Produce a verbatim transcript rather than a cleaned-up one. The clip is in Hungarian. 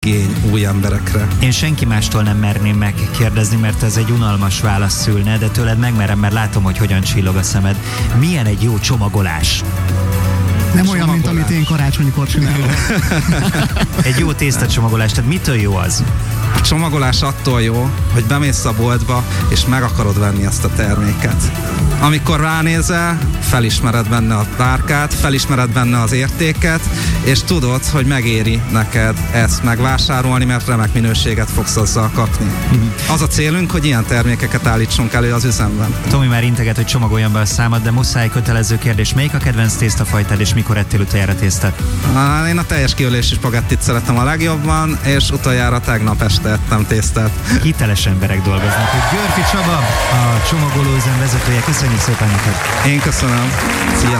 igény új emberekre. Én senki mástól nem merném megkérdezni, mert ez egy unalmas válasz szülne, de tőled megmerem, mert látom, hogy hogyan csillog a szemed. Milyen egy jó csomagolás? Nem olyan, mint amit én karácsonykor csinálok. Egy jó tésztacsomagolás, tehát mitől jó az? A csomagolás attól jó, hogy bemész a boltba, és meg akarod venni ezt a terméket. Amikor ránézel, felismered benne a tárkát, felismered benne az értéket, és tudod, hogy megéri neked ezt megvásárolni, mert remek minőséget fogsz azzal kapni. Az a célunk, hogy ilyen termékeket állítsunk elő az üzemben. Tomi már integet, hogy csomagoljam be a számot, de muszáj kötelező kérdés. Melyik a kedvenc tésztafajtád, és mikor ettél utoljára tésztát? Én a teljes kiölésű spagettit szeretem a legjobban, és utoljára tegnap este ettem tésztát. Hiteles emberek dolgoznak. Györfi Csaba, a csomagolóüzem vezetője. Köszönjük szépen neked! Én köszönöm. Sziasztok!